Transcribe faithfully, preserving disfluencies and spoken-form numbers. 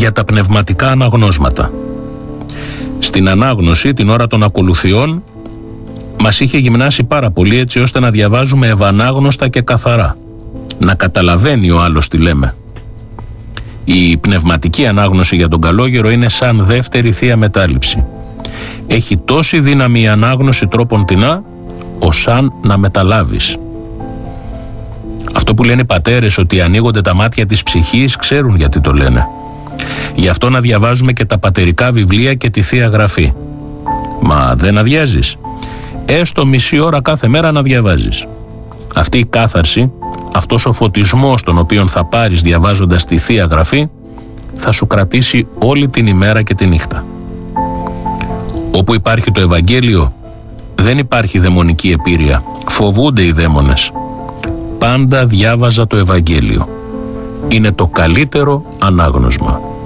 για τα πνευματικά αναγνώσματα. Στην ανάγνωση, την ώρα των ακολουθιών, μας είχε γυμνάσει πάρα πολύ έτσι ώστε να διαβάζουμε ευανάγνωστα και καθαρά. Να καταλαβαίνει ο άλλος τι λέμε. Η πνευματική ανάγνωση για τον καλόγερο είναι σαν δεύτερη θεία μετάληψη. Έχει τόση δύναμη η ανάγνωση τρόπον τεινά, ωσάν να μεταλάβεις. Αυτό που λένε οι πατέρες ότι ανοίγονται τα μάτια της ψυχής, ξέρουν γιατί το λένε. Γι' αυτό να διαβάζουμε και τα πατερικά βιβλία και τη Θεία Γραφή. Μα δεν αδειάζεις? Έστω μισή ώρα κάθε μέρα να διαβάζεις. Αυτή η κάθαρση, αυτός ο φωτισμός τον οποίο θα πάρεις διαβάζοντας τη Θεία Γραφή, θα σου κρατήσει όλη την ημέρα και τη νύχτα. Όπου υπάρχει το Ευαγγέλιο, δεν υπάρχει δαιμονική επίρρεια. Φοβούνται οι δαίμονες. Πάντα διάβαζα το Ευαγγέλιο. Είναι το καλύτερο ανάγνωσμα.